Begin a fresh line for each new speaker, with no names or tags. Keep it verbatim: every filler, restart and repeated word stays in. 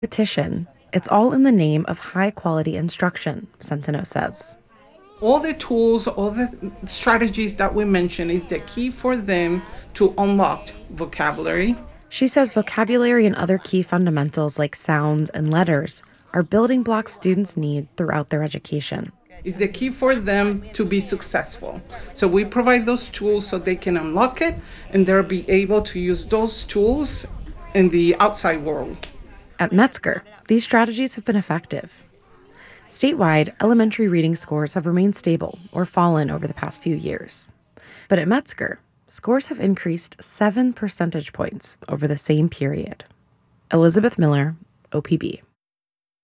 Repetition. It's all in the name of high-quality instruction, Centeno says.
All the tools, all the strategies that we mentioned is the key for them to unlock vocabulary.
She says vocabulary and other key fundamentals like sounds and letters are building blocks students need throughout their education.
Is the key for them to be successful. So we provide those tools so they can unlock it and they'll be able to use those tools in the outside world.
At Metzger, these strategies have been effective. Statewide, elementary reading scores have remained stable or fallen over the past few years. But at Metzger, scores have increased seven percentage points over the same period. Elizabeth Miller, O P B.